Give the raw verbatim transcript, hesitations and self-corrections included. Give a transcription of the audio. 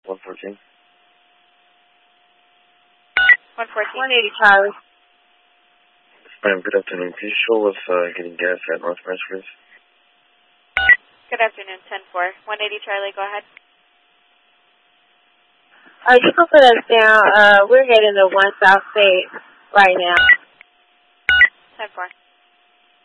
one fourteen. one fourteen. one eighty Charlie. Ma'am, good afternoon. Can you show us uh, getting gas at North Branch, please? Good afternoon, ten four. one eighty Charlie, go ahead. Uh, you can put us down. Uh, we're heading to one South State right now. ten four.